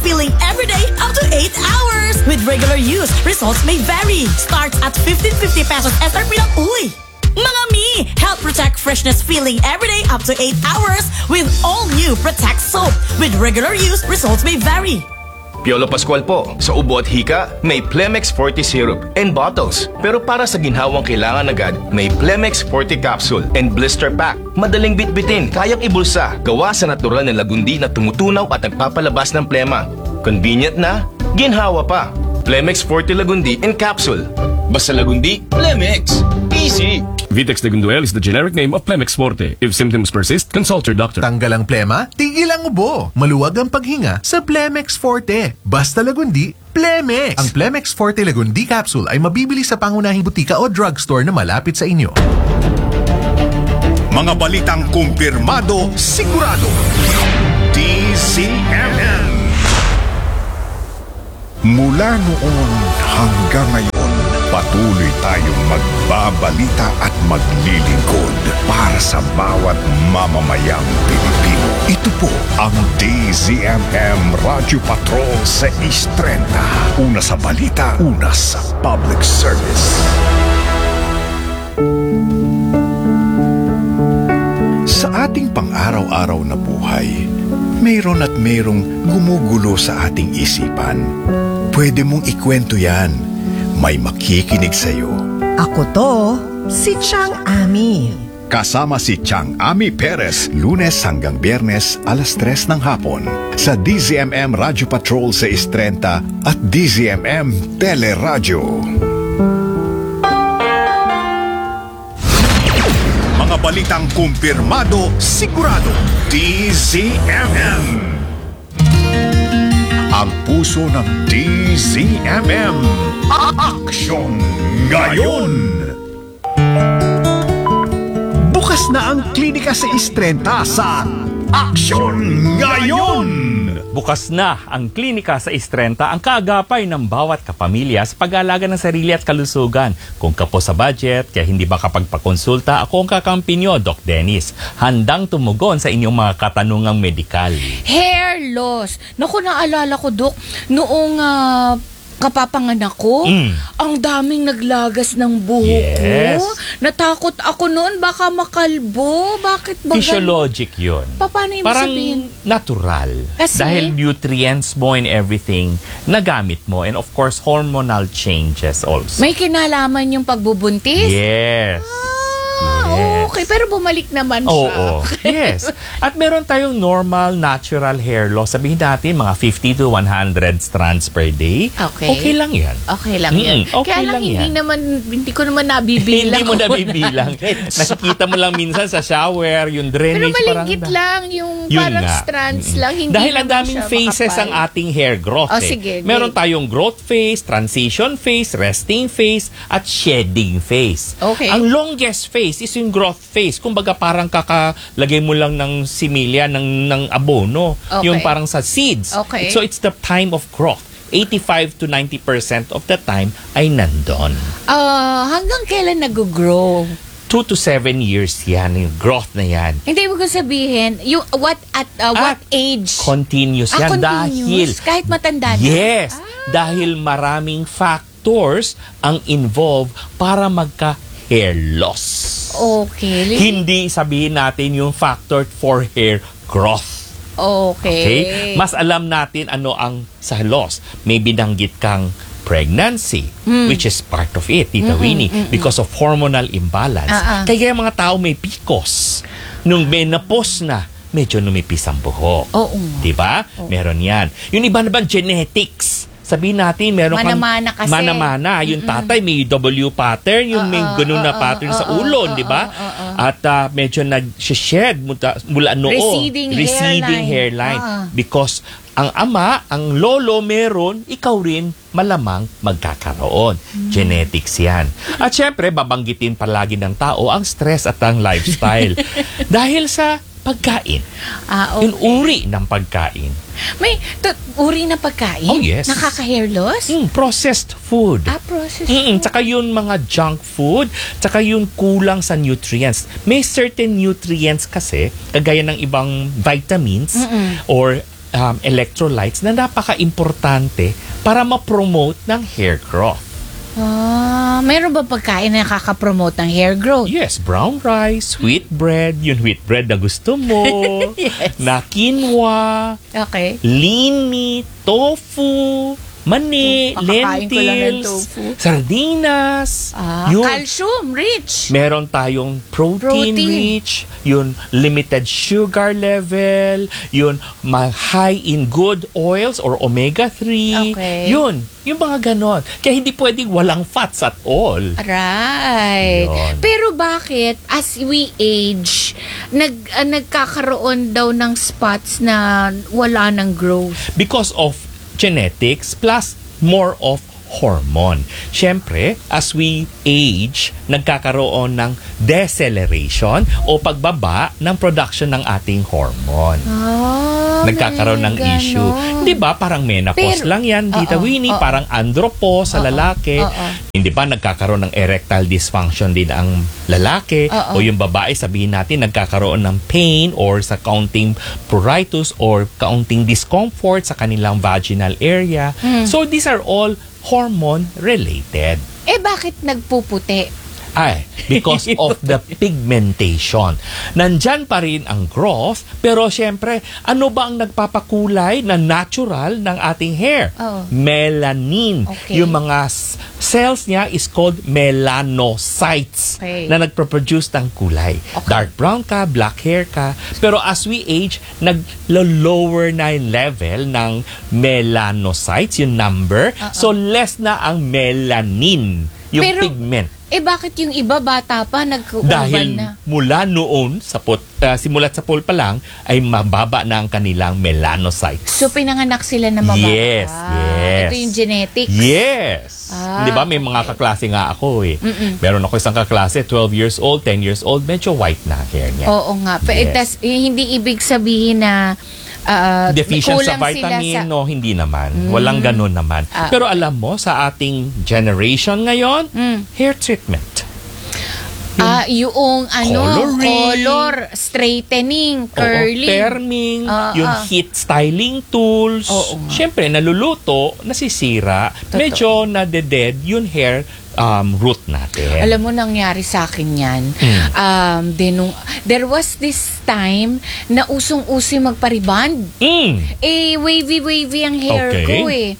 peeling every day up to 8 hours. With regular use, results may vary. Starts at 1550 pesos SRP lang. Uy! Mga mi, help protect freshness feeling every day up to 8 hours with all new Protect soap. With regular use, results may vary. Piolo Pascual po. Sa ubo at hika, may Plemex Forte Syrup and bottles. Pero para sa ginhawang kailangan agad, may Plemex Forte Capsule and Blister Pack. Madaling bitbitin, kayang ibulsa. Gawa sa natural na lagundi na tumutunaw at nagpapalabas ng plema. Convenient na, ginhawa pa. Plemex Forte Lagundi and Capsule. Basta lagundi, Plemex. Easy. Vitex Legunduel is the generic name of Plemex Forte. If symptoms persist, consult your doctor. Tanggal ang plema, tigil ang ubo. Maluwag ang paghinga sa Plemex Forte. Basta lagundi, Plemex. Ang Plemex Forte Lagundi Capsule ay mabibili sa pangunahing butika o drugstore na malapit sa inyo. Mga balitang kumpirmado, sigurado. DZMM. Mula noon hanggang ngayon, patuloy tayong magbabalita at maglilingkod para sa bawat mamamayang Pilipino. Ito po ang DZMM Radio Patrol sa East 30. Una sa balita, una sa public service. Sa ating pang-araw-araw na buhay, mayroon at mayroong gumugulo sa ating isipan. Pwede mong ikwento yan. May makikinig sa'yo. Ako to, si Chang Ami. Kasama si Chang Ami Perez, Lunes hanggang Biyernes, alas 3 ng hapon. Sa DZMM Radio Patrol sa Istrenta at DZMM Teleradyo. Mga balitang kumpirmado, sigurado. DZMM. Ang puso ng DZMM. Aksyon ngayon! Bukas na ang klinika sa Istrenta sa Aksyon ngayon! Bukas na ang klinika sa Istrenta, ang kaagapay ng bawat kapamilya sa pag-aalaga ng sarili at kalusugan. Kung kapo sa budget, kaya hindi ba kapagpakonsulta, ako ang kakampi nyo, Doc Dennis. Handang tumugon sa inyong mga katanungang medikal. Hair loss. Naku, naalala ko, Doc, noong kapapanganak ko, ang daming naglagas ng buhok ko. Natakot ako noon, baka makalbo. Bakit ba? Physiologic yun. Paano yung parang sabihin? Natural. Kasi? Dahil nutrients mo and everything, nagamit mo. And of course, hormonal changes also. May kinalaman yung pagbubuntis? Yes. Okay, pero bumalik naman siya. Oo. Yes. At meron tayong normal, natural hair loss. Sabihin natin, mga 50 to 100 strands per day. Okay. Okay lang yan. Okay lang yan. Okay Kaya lang yan. Hindi ko naman nabibilang. Hindi mo nabibilang. Nakikita mo lang minsan sa shower, yung drainage. Pero malingkit lang, yung parang nga. strands lang. Hindi dahil ang naman daming siya phases makapal. ang ating hair growth. Sige. Meron tayong growth phase, transition phase, resting phase, at shedding phase. Okay. Ang longest phase is yung growth phase. Kumbaga parang kakalagay mo lang ng similya, ng abono. Okay. Yung parang sa seeds. Okay. So it's the time of growth. 85 to 90% of the time ay nandun. Hanggang kailan nag-grow? 2 to 7 years yan, yung growth na yan. Hindi mo ko sabihin, yung what age? Continuous yan. Continuous? Kahit matanda na? Yes. Dahil maraming factors ang involved para magka-hair loss. Okay. Hindi sabihin natin yung factor for hair growth. Okay. Mas alam natin ano ang sa loss. May binanggit kang pregnancy, which is part of it, Tita Winnie, because of hormonal imbalance. Kaya mga tao may PCOS. Nung menopause na, medyo numipis ang buhok. Oo. Diba? Meron yan. Yung iba naman, genetics. Sabihin natin, meron Manamana kasi. Manamana. Yung tatay, may W pattern, yung may ganun na pattern sa ulo, di ba? At medyo nag-shed mula noon. Receding hairline. Because ang ama, ang lolo meron, ikaw rin malamang magkakaroon. Genetics yan. At syempre, babanggitin palagi ng tao ang stress at ang lifestyle. Dahil sa pagkain. Okay. Yung uri ng pagkain. May uri na pagkain? Oh, yes. Nakaka-hair loss? Processed food. Processed food. Tsaka yung mga junk food, tsaka yung kulang sa nutrients. May certain nutrients kasi, kagaya ng ibang vitamins or electrolytes na napaka-importante para ma-promote ng hair growth. Meron ba pagkain na nakaka-promote ng hair growth? Yes, brown rice, wheat bread, yung wheat bread na gusto mo, Yes. na quinoa, Okay. lean meat, tofu, mani, Kakakain ko lang ng lentils, tofu. sardinas. Yun. Calcium rich. Meron tayong protein rich, yun limited sugar level, yun high in good oils or omega-3. Okay. Yun, yung mga ganon. Kaya hindi pwedeng walang fats at all. Right. Yun. Pero bakit as we age, nagkakaroon daw ng spots na wala ng growth? Because of genetics plus more of hormone. Siyempre, as we age, nagkakaroon ng deceleration o pagbaba ng production ng ating hormone. Nagkakaroon ng ganon. issue. Di ba? Parang menopause Pero- lang yan, Tita Winnie. Parang andropause sa lalaki. Hindi ba nagkakaroon ng erectile dysfunction din ang lalaki? O yung babae, sabihin natin, nagkakaroon ng pain or sa kaunting pruritus or kaunting discomfort sa kanilang vaginal area. So these are all hormone related. Bakit nagpuputi? Because of the pigmentation. Nandyan pa rin ang growth, pero syempre, ano ba ang nagpapakulay na natural ng ating hair? Melanin. Okay. Yung mga cells niya is called melanocytes na nagproproduce ng kulay. Dark brown ka, black hair ka. Pero as we age, nag-lower na yung level ng melanocytes, yung number. So less na ang melanin, yung pigment. Bakit yung iba bata pa Dahil na? mula noon, simulat sa pulpa lang, ay mababa na ang kanilang melanocytes. So pinanganak sila na mababa? Yes. Ito yung genetics? Yes. Di ba may mga kaklase nga ako eh. Meron ako isang kaklase, 12 years old, 10 years old, medyo white na hair niya. Oo nga. Yes. Hindi ibig sabihin na deficient sa kulang vitamin, sila sa... no, hindi naman. Walang ganun naman. Pero alam mo, sa ating generation ngayon, hair treatment. Yung Coloring. color, straightening, curling. Perming, yung heat styling tools. Siyempre, naluluto, nasisira, medyo nade-dead yung hair root natin. Alam mo, nangyari sa akin yan. There was this time na usong-uso magpariband. Wavy-wavy ang hair ko eh.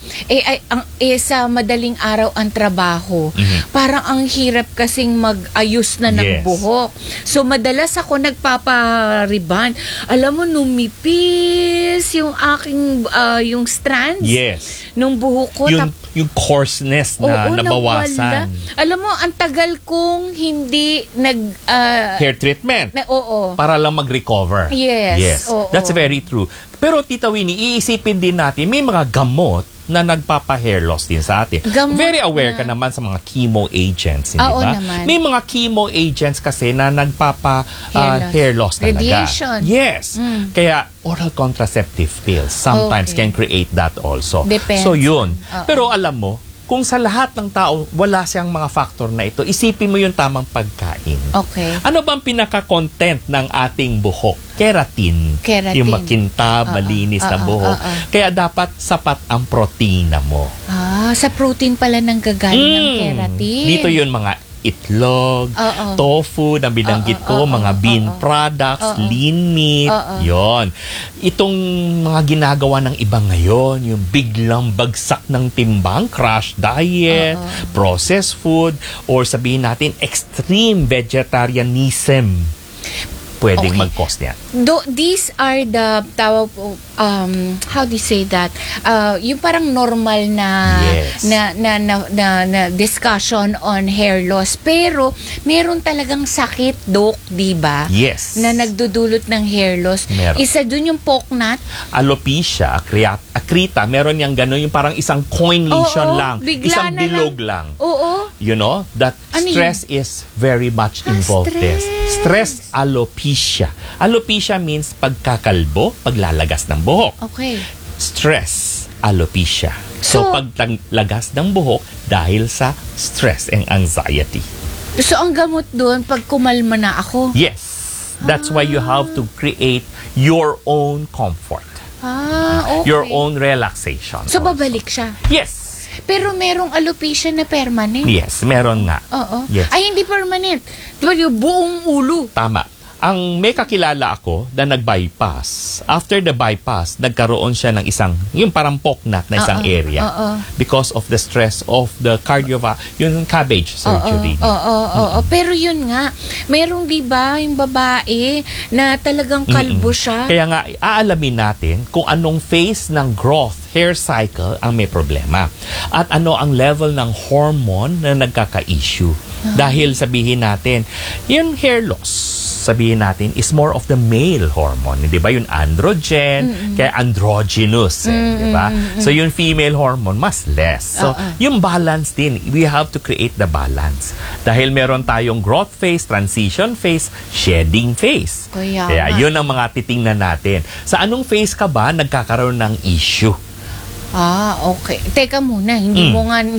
Sa madaling araw ang trabaho. Parang ang hirap kasing mag-ayos na ng buhok. So, madalas ako nagpapariband. Alam mo, numipis yung aking, yung strands. Nung buhok ko. Yung coarseness na nabawasan. Alam mo, ang tagal kong hindi hair treatment. Oo. Para lang mag-recover. Yes. That's very true. Pero Tita Winnie, iisipin din natin, may mga gamot na nagpapa-hair loss din sa atin. Very aware ka naman sa mga chemo agents, hindi ba? Naman. May mga chemo agents kasi na nagpapa-hair loss talaga. Radiation. Yes. Kaya oral contraceptive pills sometimes can create that also. Depends. So yun. Pero alam mo, kung sa lahat ng tao wala siyang mga factor na ito, isipin mo yung tamang pagkain. Okay. Ano bang pinaka-content ng ating buhok? Keratin. Yung makintab, malinis na buhok. Kaya dapat sapat ang protina mo. Sa protein pala nang gagaling ng keratin. Dito yun mga itlog, tofu na binanggit ko, mga bean products, lean meat, yon. Itong mga ginagawa ng iba ngayon, yung biglang bagsak ng timbang, crash diet, processed food, or sabihin natin extreme vegetarianism, pwedeng mag-cause niyan. These are the how do you say that? Yung parang normal na discussion on hair loss. Pero meron talagang sakit, Doc, di ba? Yes. Na nagdudulot ng hair loss. Meron. Isa dun yung pocknut. Alopecia, akrita, meron yung gano'n, yung parang isang coin lesion lang, isang bilog lang. Oo. You know, that stress is very much involved. Stress alopecia. Alopecia means pagkakalbo, paglalagas ng buhok. Okay. Stress alopecia. So paglagas ng buhok dahil sa stress and anxiety. So ang gamot doon pag kumalma na ako. Yes. That's why you have to create your own comfort. Okay. Your own relaxation. So, babalik siya. Yes. Pero merong alopecia na permanent. Yes, meron nga. Oo. Yes. Ay, hindi permanent. Diba yung buong ulo? Tama. Ang may kakilala ako na nag-bypass. After the bypass, nagkaroon siya ng yung parang poknat na isang area. Because of the stress of the yung cabbage surgery. Oo. Pero yun nga, merong diba yung babae na talagang kalbo siya? Kaya nga, aalamin natin kung anong phase ng growth, hair cycle ang may problema. At ano ang level ng hormone na nagkaka-issue. Dahil sabihin natin, yung hair loss, sabihin natin, is more of the male hormone. Di ba? Yung androgen, kaya androgynous. Di ba? So, yung female hormone, mas less. So, yung balance din, we have to create the balance. Dahil meron tayong growth phase, transition phase, shedding phase. Kaya yun ang mga titingnan natin. Sa anong phase ka ba nagkakaroon ng issue? Okay. Teka muna, hindi mo nga,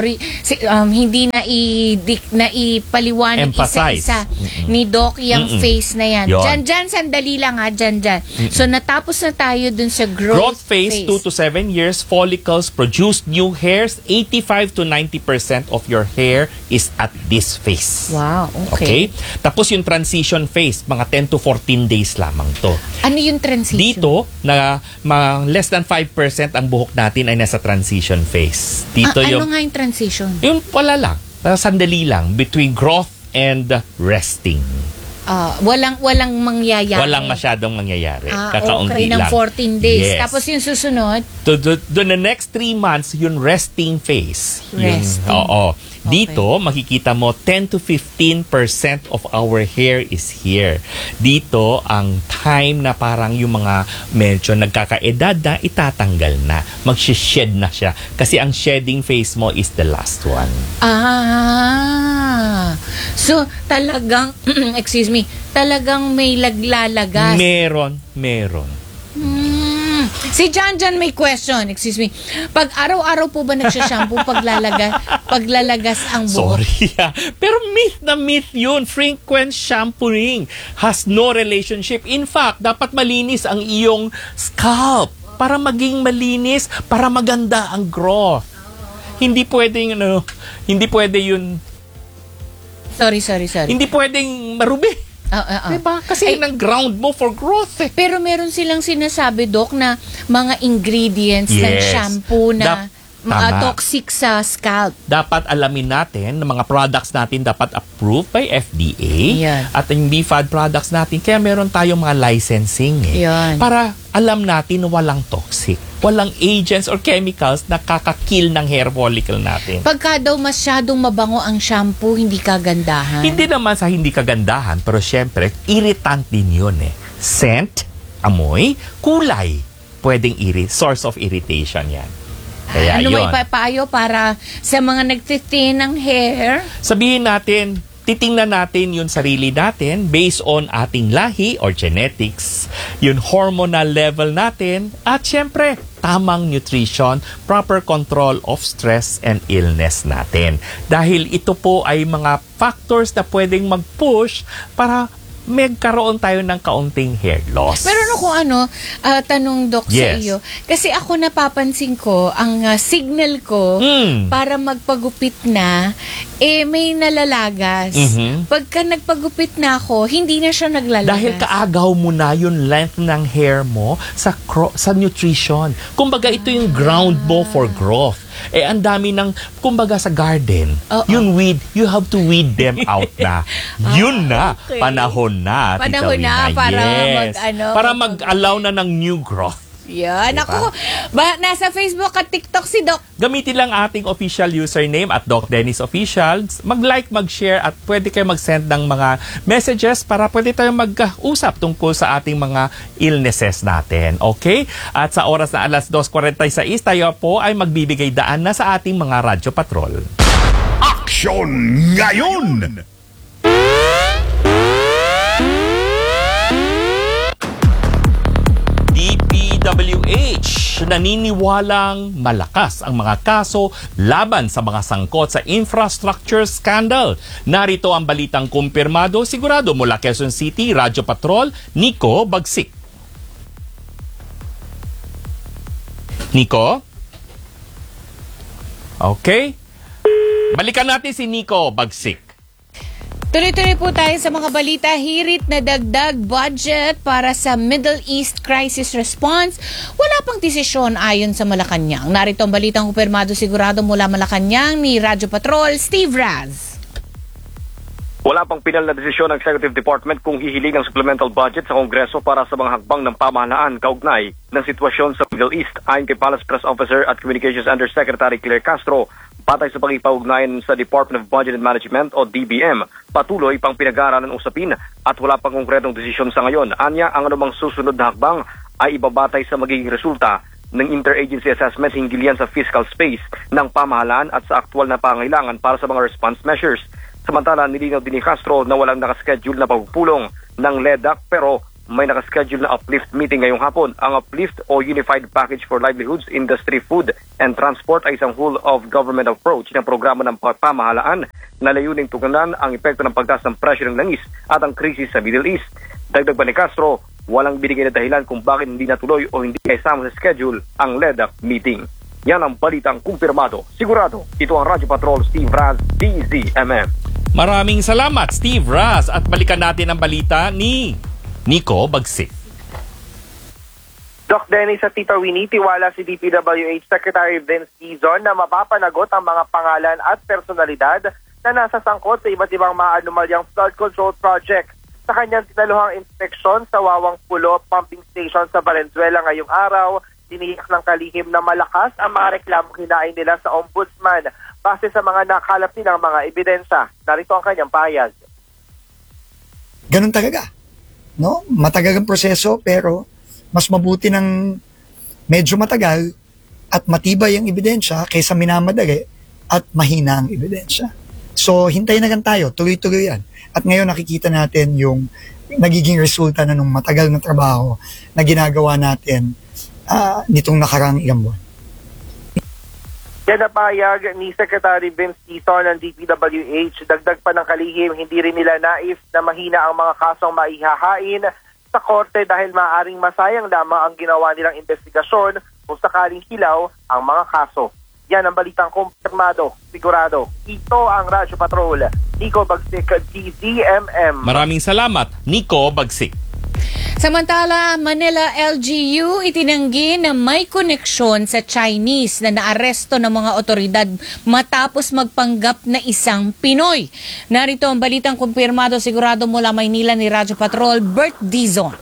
hindi na ipaliwanag isa-isa ni Doc yung face na yan. Diyan, sandali lang diyan. So, natapos na tayo dun sa growth phase. 2 to 7 years, follicles produce new hairs. 85 to 90% of your hair is at this phase. Wow, okay. Tapos yung transition phase, mga 10 to 14 days lamang to. Ano yung transition? Dito, less than 5% ang buhok natin ay nasa transition phase. Dito ano nga yung transition? Yung wala lang, sandali lang, between growth and resting. Walang mangyayari. Walang masyadong mangyayari. Kakaunti ng lang. 14 days. Yes. Tapos yung susunod? The next 3 months, yung resting phase. Resting. Dito, makikita mo, 10 to 15% of our hair is here. Dito, ang time na parang yung mga medyo nagkakaedad na, itatanggal na. Mag-shed na siya. Kasi ang shedding phase mo is the last one. So, talagang, excuse me, talagang may laglalagas. Meron. Si Janjan may question, excuse me. Pag araw-araw po ba nagsashampoo paglalagas ang buhok? Sorry. Pero myth yun. Frequent shampooing has no relationship. In fact, dapat malinis ang iyong scalp para maging malinis, para maganda ang growth. Hindi pwedeng yun. Sorry. Hindi pwedeng marubi. Diba? Kasi yun ang ground mo for growth. Pero meron silang sinasabi, Doc, na mga ingredients ng shampoo na toxic sa scalp. Dapat alamin natin na mga products natin dapat approved by FDA. At yung BFAD products natin, kaya meron tayong mga licensing para alam natin na walang toxic. Walang agents or chemicals na kakakill ng hair follicle natin. Pagka daw masyadong mabango ang shampoo, hindi kagandahan. Hindi naman sa hindi kagandahan, pero syempre, irritant din yun Scent, amoy, kulay. Pwedeng source of irritation yan. Kaya ano yun. may papayo para sa mga nagtitin ng hair? Sabihin natin, titingnan natin yung sarili natin based on ating lahi or genetics, yung hormonal level natin, at syempre, tamang nutrition, proper control of stress and illness natin. Dahil ito po ay mga factors na pwedeng mag-push para magkaroon tayo ng kaunting hair loss. Meron ako tanong, Doc, sa iyo. Kasi ako napapansin ko, ang signal ko para magpagupit na, may nalalagas. Pagka nagpagupit na ako, hindi na siya naglalagas. Dahil kaagaw mo na yung length ng hair mo sa nutrition. Kumbaga, ito yung ground mo for growth. Ang dami ng, kumbaga sa garden, yung weed, you have to weed them out na. Yun na, panahon na. Panahon na para para mag-allow na ng new growth. Yan. Diba? Ako, nasa Facebook at TikTok si Doc. Gamitin lang ating official username at Doc Dennis Official. Mag-like, mag-share at pwede kayo mag-send ng mga messages para pwede tayong mag-usap tungkol sa ating mga illnesses natin. Okay? At sa oras na alas 2:46, tayo po ay magbibigay daan na sa ating mga radyo patrol. Aksyon ngayon! DPWH naniniwalang malakas ang mga kaso laban sa mga sangkot sa infrastructure scandal. Narito ang balitang kumpirmado sigurado mula Quezon City, Radyo Patrol, Nico Bagsik. Nico? Okay. Balikan natin si Nico Bagsik. Tuloy-tuloy po tayo sa mga balita. Hirit na dagdag budget para sa Middle East crisis response. Wala pang desisyon ayon sa Malacanang. Narito ang balitang kumpirmado sigurado mula Malacanang ni Radyo Patrol, Steve Raz. Wala pang pinal na desisyon ng Executive Department kung hihiling ng supplemental budget sa Kongreso para sa mga hakbang ng pamahalaan kaugnay ng sitwasyon sa Middle East. Ayon kay Palace Press Officer at Communications Undersecretary Claire Castro, patay sa pag-ipag-ugnayan sa Department of Budget and Management o DBM, patuloy pang pinag-aaralan ng usapin at wala pang konkretong desisyon sa ngayon. Anya, ang anumang susunod na hakbang ay ibabatay sa magiging resulta ng interagency assessment hinggil yan sa fiscal space ng pamahalaan at sa aktwal na pangailangan para sa mga response measures. Samantala, nilinaw din ni Castro na walang nakaschedule na pagpupulong ng LEDAC pero may nakaschedule na uplift meeting ngayong hapon. Ang uplift o Unified Package for Livelihoods, Industry, Food and Transport ay isang whole of government approach ng programa ng pamahalaan na layuning tugunan ang epekto ng pagtaas ng presyo ng langis at ang krisis sa Middle East. Dagdag pa ni Castro, walang binigay na dahilan kung bakit hindi natuloy o hindi kaisama sa schedule ang LEDAC meeting. Yan ang balitang kumpirmado. Sigurado, ito ang Radyo Patrol, Steve Raz, DZMM. Maraming salamat, Steve Raz. At balikan natin ang balita ni Nico Bagsik. Doc Denny sa Tita Winnie, tiwala si DPWH Secretary Vince Dizon na mapapanagot ang mga pangalan at personalidad na nasa sangkot sa iba't ibang maanumalyang flood control project. Sa kanyang tinaluhang inspeksyon sa Wawang Pulo Pumping Station sa Valenzuela ngayong araw, tiniyak ng kalihim na malakas ang mga reklamong hinain nila sa ombudsman base sa mga nakalap nilang mga ebidensya. Narito ang kanyang pahayag. Ganun talaga. No? Matagal ang proseso pero mas mabuti ng medyo matagal at matibay ang ebidensya kaysa minamadali at mahina ang ebidensya. So hintayin na lang tayo, tuloy-tuloy yan. At ngayon nakikita natin yung nagiging resulta na nung matagal na trabaho na ginagawa natin nitong nakarang ilang buwan. Yan ang pahayag ni Secretary Vince Dizon ng DPWH. Dagdag pa ng kalihim, hindi rin nila nais na mahina ang mga kasong maihahain sa korte dahil maaaring masayang lamang ang ginawa nilang investigasyon kung sakaling hilaw ang mga kaso. Yan ang balitang kumpirmado, sigurado. Ito ang Radyo Patrol. Nico Bagsik, DZMM. Maraming salamat, Nico Bagsik. Samantala, Manila LGU itinanggi na may koneksyon sa Chinese na naaresto ng mga otoridad matapos magpanggap na isang Pinoy. Narito ang balitang kumpirmado sigurado mula Maynila ni Radyo Patrol, Bert Dizon.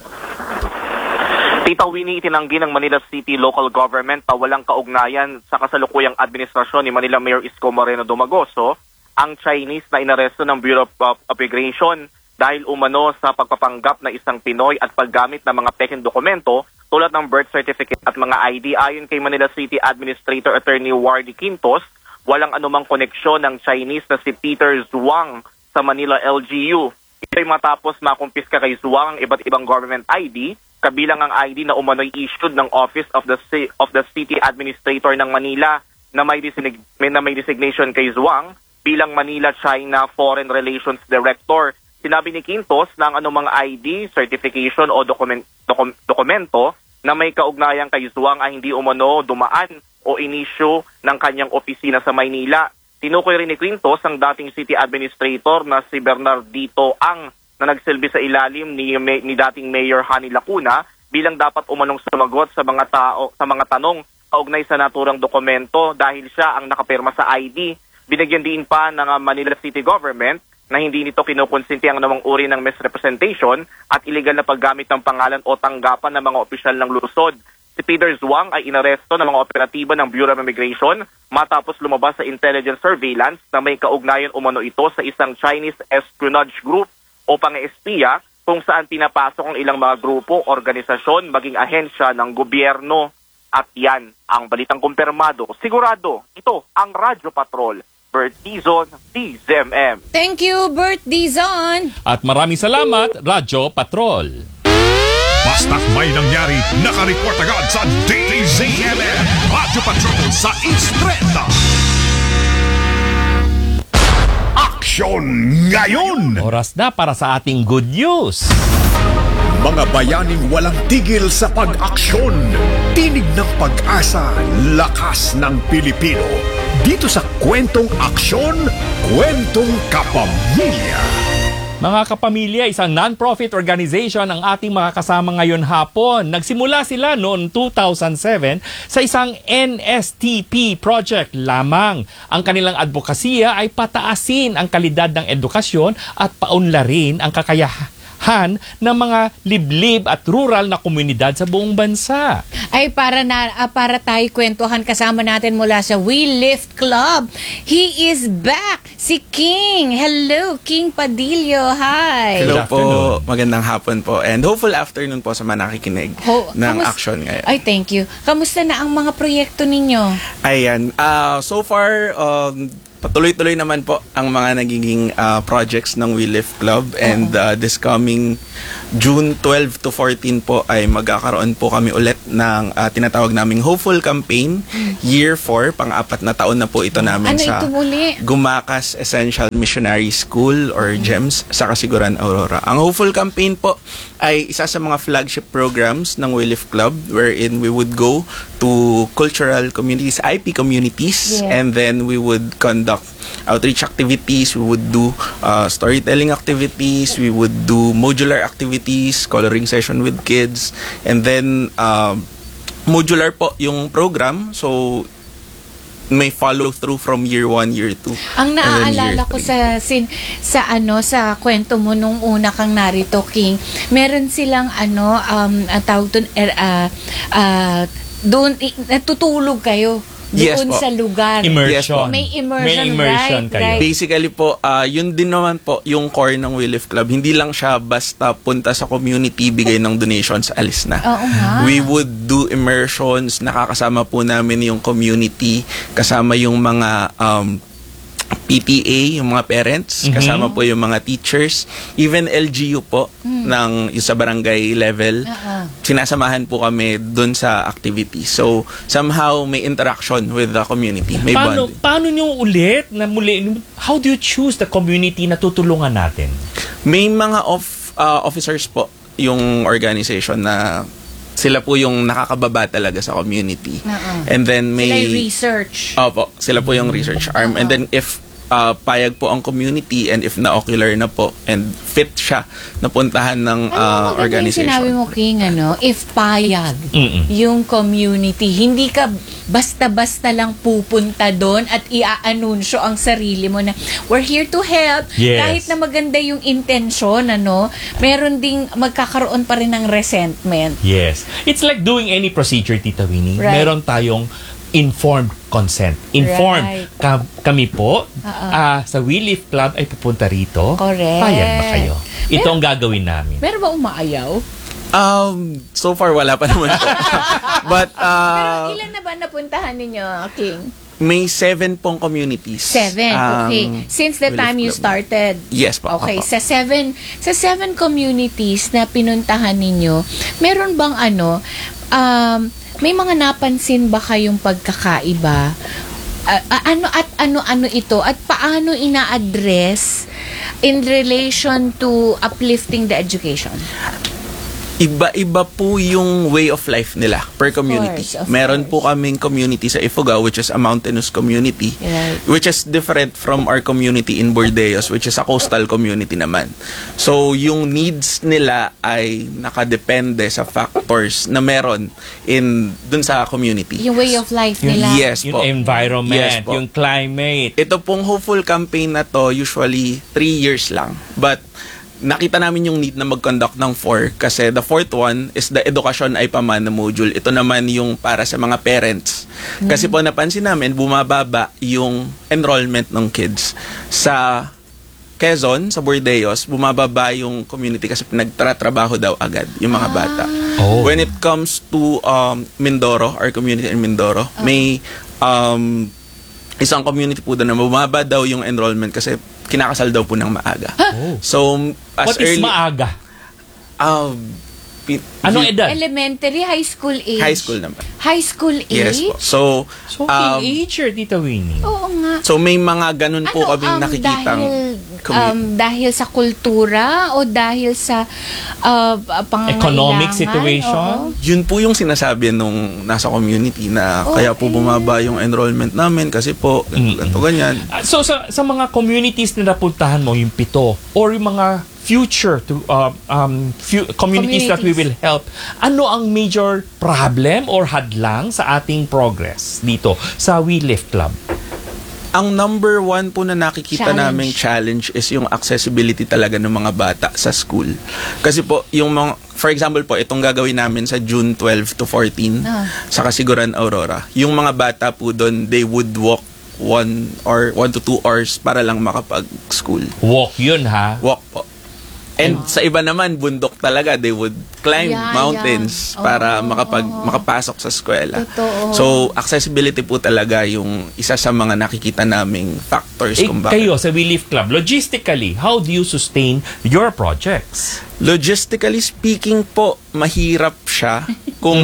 Tita Winnie, itinanggi ng Manila City Local Government na walang kaugnayan sa kasalukuyang administrasyon ni Manila Mayor Isko Moreno Dumagoso ang Chinese na inaresto ng Bureau of Immigration dahil umano sa pagpapanggap na isang Pinoy at paggamit ng mga peking dokumento tulad ng birth certificate at mga ID. Ayon kay Manila City Administrator Attorney Wardy Quintos, walang anumang koneksyon ng Chinese na si Peter Zhuang sa Manila LGU. Ito'y matapos makumpiska kay Zhuang ang iba't ibang government ID, kabilang ang ID na umano'y issued ng Office of the City Administrator ng Manila na may designation kay Zhuang bilang Manila-China Foreign Relations Director. Sinabi ni Quintos na ang anumang ID, certification o dokumento na may kaugnayan kay Zhuang ay hindi umano dumaan o inisyu ng kanyang opisina sa Maynila. Tinukoy rin ni Quintos ang dating city administrator na si Bernardito Ang na nagsilbi sa ilalim ni dating Mayor Hani Lacuna bilang dapat umanong sumagot sa mga tanong kaugnay sa naturang dokumento dahil siya ang nakapirma sa ID. Binigyan din pa ng Manila City Government na hindi nito kinukonsinti ang namang uri ng misrepresentation at illegal na paggamit ng pangalan o tanggapan ng mga opisyal ng lungsod. Si Peter Zhuang ay inaresto ng mga operatiba ng Bureau of Immigration matapos lumabas sa intelligence surveillance na may kaugnayan umano ito sa isang Chinese espionage group o pang-espiya kung saan pinapasok ang ilang mga grupo, organisasyon, maging ahensya ng gobyerno. At yan ang balitang kumpirmado. Sigurado, ito ang Radyo Patrol. Bert Dizon, DZMM. Thank you, Bert Dizon. At maraming salamat, Radyo Patrol. Basta't may nangyari, nakareport agad sa DZMM. Radyo Patrol sa East 30. Aksyon ngayon! Oras na para sa ating good news. Mga bayaning walang tigil sa pag-aksyon. Tinig ng pag-asa, lakas ng Pilipino. Dito sa Kwentong Aksyon, Kwentong Kapamilya. Mga kapamilya, isang non-profit organization ang ating mga kasama ngayon hapon. Nagsimula sila noong 2007 sa isang NSTP project lamang. Ang kanilang advokasya ay pataasin ang kalidad ng edukasyon at paunlarin ang kakayahan ng mga liblib at rural na komunidad sa buong bansa. Ay para tayo kwentuhan, kasama natin mula sa We Lift Club. He is back, si King. Hello, King Padillo. Hi. Hello po. Magandang hapon po. And hopeful afternoon po sa mga nakikinig ng action ngayon. Ay, thank you. Kamusta na ang mga proyekto ninyo? Ayan. So far, patuloy-tuloy naman po ang mga nagiging projects ng We Lift Club. And this coming June 12 to 14 po ay magkakaroon po kami ulit ng tinatawag naming Hopeful Campaign Year 4. Pang-apat na taon na po ito namin sa Gumakas Essential Missionary School or GEMS sa Kasiguran, Aurora. Ang Hopeful Campaign po ay isa sa mga flagship programs ng We Lift Club wherein we would go to cultural communities, IP communities, and then we would conduct outreach activities, we would do storytelling activities, we would do modular activities, coloring session with kids, and then modular po yung program, so may follow through from year 1, year 2. Ang naaalala ko sa kwento mo nung una kang narito, King, meron silang tawag doon natutulog kayo. Doon sa lugar. Immersion. May immersion, right? Basically po, yun din naman po yung core ng We Lift Club. Hindi lang siya basta punta sa community, bigay ng donations, alis na. We would do immersions, nakakasama po namin yung community, kasama yung mga PTA, yung mga parents, kasama po yung mga teachers, even LGU po ng yung sa barangay level. Sinasamahan po kami dun sa activity. So, somehow may interaction with the community. May bonding. Paano nyo ulit na muli, how do you choose the community na tutulungan natin? May mga officers po yung organization na sila po yung nakakababa talaga sa community. And then may sila yung research. Opo, sila po yung research arm. And then if payag po ang community and if na-ocular na po and fit siya napuntahan ng organization. Sinabi mo, King, if payag yung community, hindi ka basta-basta lang pupunta doon at i-anunsyo ang sarili mo na we're here to help. Kahit na maganda yung intensyon, meron ding magkakaroon pa rin ng resentment. Yes. It's like doing any procedure, Tita Winnie. Right. Meron tayong informed consent. Informed. Kami po, sa We Lift Club ay pupunta rito. Correct. Payag ba kayo? Ito ang gagawin namin. Meron ba umaayaw? So far, wala pa naman po. But, pero ilan na ba napuntahan ninyo, King? May 7 pong communities. 7, okay. Since the time you started? Yes po. Okay, sa 7 communities na pinuntahan ninyo, meron bang may mga napansin ba kayong pagkakaiba? Ano ito? At paano ina-address in relation to uplifting the education? Iba-iba po yung way of life nila per community. Meron po kaming community sa Ifugao, which is a mountainous community, which is different from our community in Bordeos, which is a coastal community naman. So, yung needs nila ay nakadepende sa factors na meron dun sa community. Yung way of life nila. Yes po. Yung environment, yung climate. Ito pong Hopeful Campaign na to, usually 3 years lang. But, nakita namin yung need na mag-conduct ng 4 kasi the 4th one is the edukasyon ay pamana module. Ito naman yung para sa mga parents. Kasi po napansin namin, bumababa yung enrollment ng kids. Sa Quezon, sa Bordeos, bumababa yung community kasi nagtratrabaho daw agad yung mga bata. When it comes to Mindoro, our community in Mindoro, may isang community po doon na bumaba daw yung enrollment kasi kinakasal daw po ng maaga. So, What is maaga? Anong edad? Elementary, high school age. High school naman. High school age? Yes po. So, teenager, Tita Winnie. Oo nga. So may mga ganun po kaming nakikitang dahil sa kultura o dahil sa pangangailangan? Economic situation? Yun po yung sinasabi nung nasa community na kaya po bumaba yung enrollment namin kasi po ganito ganyan. So sa mga communities na napuntahan mo, yung 7 or yung mga future to communities that we will help, ano ang major problem or hadlang sa ating progress dito sa We Lift Club? Ang number 1 po na nakikita naming challenge is yung accessibility talaga ng mga bata sa school. Kasi po, yung mga, for example po, itong gagawin namin sa June 12 to 14 sa Kasiguran Aurora. Yung mga bata po doon, they would walk 1 to 2 hours para lang makapag-school. Walk yun, ha? Walk po. And sa iba naman, bundok talaga. They would climb mountains para makapasok sa eskwela. So, accessibility po talaga yung isa sa mga nakikita naming factors kung bakit. Kayo sa We Lift Club, logistically, how do you sustain your projects? Logistically speaking po, mahirap siya kung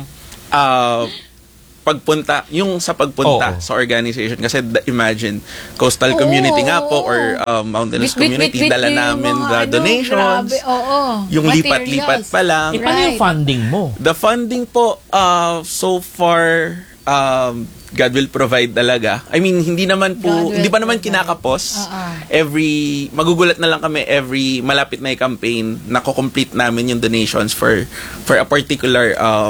pagpunta sa organization kasi imagine coastal community nga po or mountainous community, dala namin the donations, yung lipat-lipat pa lang. Paano yung funding mo? The funding po so far God will provide talaga. I mean, hindi pa naman kinakapos. Magugulat na lang kami every malapit na yung campaign, nako-complete namin yung donations for a particular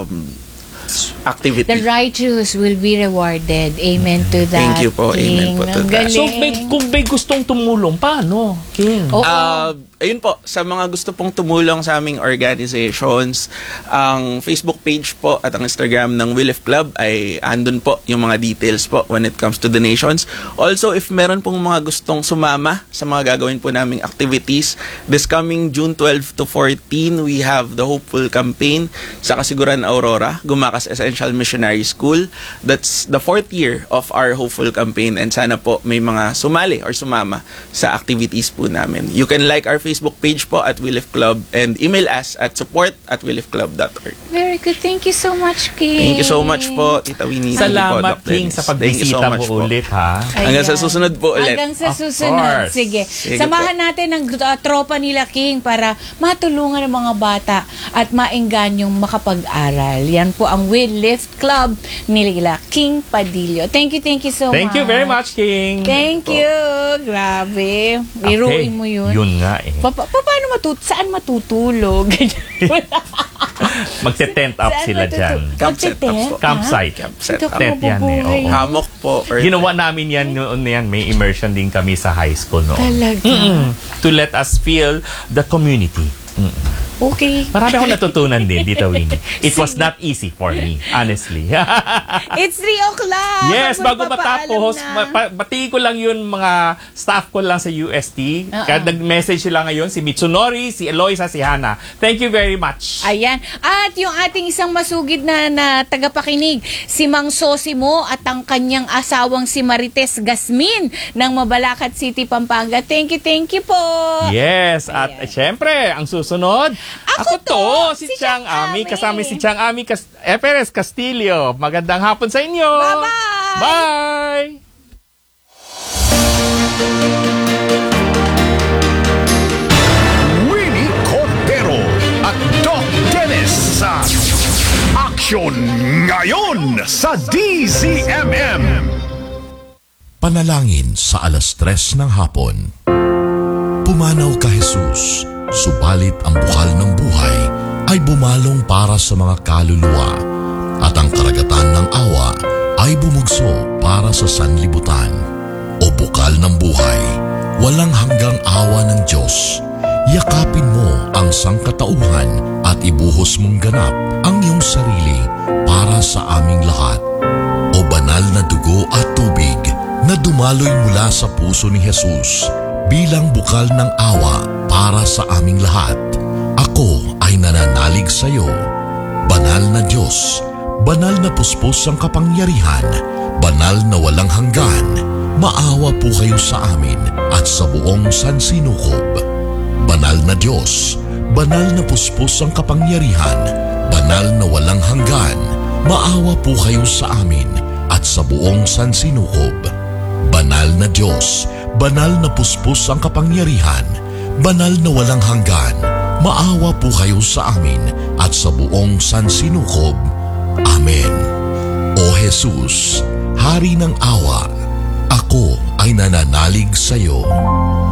activity. The righteous will be rewarded. Amen to that. Thank you po. King. Amen po to that. So, kung may gustong tumulong, paano, King? Ayun po, sa mga gusto pong tumulong sa aming organizations, ang Facebook page po at ang Instagram ng We Lift Club ay andun po yung mga details po when it comes to donations. Also, if meron pong mga gustong sumama sa mga gagawin po naming activities, this coming June 12 to 14, we have the Hopeful Campaign sa Kasiguran Aurora, Gumakas Essential Missionary School. That's the 4th year of our Hopeful Campaign and sana po may mga sumali or sumama sa activities po namin. You can like our Facebook page po at We Lift Club and email us at support@weliftclub.org. Very good. Thank you so much, King. Thank you so much po, Tita Winnie. Salamat, King, sa pagbisita mo ulit, ha? Hanggang sa susunod po ulit. Hanggang sa susunod. Sige. Samahan natin ang tropa nila, King, para matulungan ang mga bata at maengganyong makapag-aral. Yan po ang We Lift Club nila, King Padillo. Thank you so much. Thank you very much, King. Thank you. Grabe. Biruin mo yun. Yun nga eh. Paano saan matutulog? Magte-tent up sila dyan. Campsite. Tent yan eh. Hammock po. Ginawa namin yan noon yan. May immersion din kami sa high school noon. Talaga? To let us feel the community. Okay. Marami akong natutunan din dito, Winnie. It was not easy for me, honestly. It's 3 o'clock. Yes, bago matapos, batiin ko lang yun mga staff ko lang sa UST. Kaya nag-message sila ngayon, si Mitsunori, si Eloisa, si Hana. Thank you very much. Ayan. At yung ating isang masugid na tagapakinig, si Mang Sosimo at ang kanyang asawang si Marites Gasmin ng Mabalacat City, Pampanga. Thank you po. Yes. At syempre, ang susunod, ako to, si Chang Ami. Kasama si Chang Ami Perez Castillo. Magandang hapon sa inyo. Bye-bye. Bye. Winnie Cordero at Doc Dennis sa Aksyon Ngayon sa DZMM. Panalangin sa 3:00 ng hapon. Pumanaw ka, Jesus. Subalit ang bukal ng buhay ay bumalong para sa mga kaluluwa at ang karagatan ng awa ay bumugso para sa sanlibutan. O bukal ng buhay, walang hanggang awa ng Diyos. Yakapin mo ang sangkatauhan at ibuhos mong ganap ang iyong sarili para sa aming lahat. O banal na dugo at tubig na dumaloy mula sa puso ni Jesus bilang bukal ng awa para sa aming lahat. Ako ay nananalig sa iyo. Banal na Diyos, banal na puspos ang kapangyarihan, banal na walang hanggan, maawa po kayo sa amin at sa buong sansinukob. Banal na Diyos, banal na puspos ang kapangyarihan, banal na walang hanggan, maawa po kayo sa amin at sa buong sansinukob. Banal na Diyos, banal na puspos ang kapangyarihan, banal na walang hanggan, maawa po kayo sa amin at sa buong sansinukob. Amen. O Jesus, Hari ng awa, ako ay nananalig sa iyo.